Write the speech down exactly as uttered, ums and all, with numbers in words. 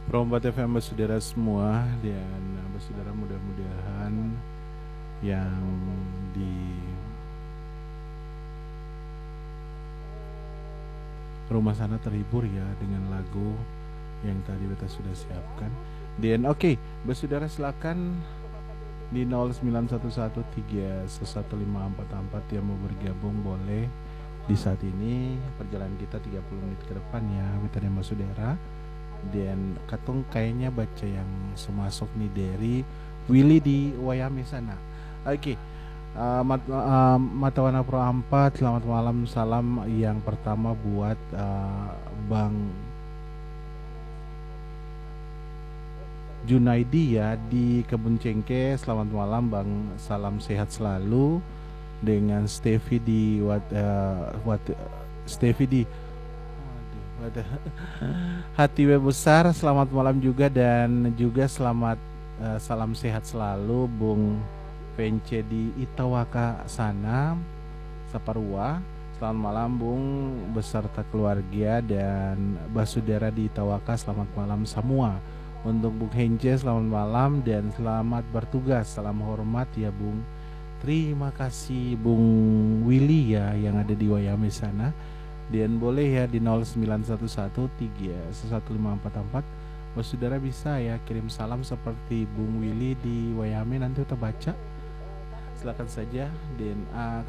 Prombat F M saudara semua dan saudara mudah-mudahan yang di rumah sana terhibur ya dengan lagu yang tadi kita sudah siapkan. Dan oke, okay, bersaudara silakan di nol sembilan satu satu tiga satu lima empat empat yang mau bergabung boleh di saat ini. Perjalanan kita tiga puluh menit ke depan ya, kita dan saudara. Dan Katung kayaknya baca yang semasuk nih dari Willy di Wayame sana. Oke. Okay. Uh, mat, uh, Matawana Pro empat, selamat malam, salam yang pertama buat uh, Bang Junaidi ya di Kebun Cengke. Selamat malam Bang, salam sehat selalu. Dengan Stevie di what, uh, what Stevie di waduh, hati web besar, selamat malam juga. Dan juga selamat uh, salam sehat selalu Bung Pence di Itawaka sana, Saparua. Selamat malam Bung beserta keluarga dan basudara di Itawaka. Selamat malam semua. Untuk Bung Hence selamat malam dan selamat bertugas. Salam hormat ya Bung. Terima kasih Bung Willy ya yang ada di Wayame sana. Dan boleh ya di nol sembilan satu satu tiga satu lima empat empat basudara bisa ya kirim salam seperti Bung Willy di Wayame, nanti kita baca. Silakan saja. Dan uh,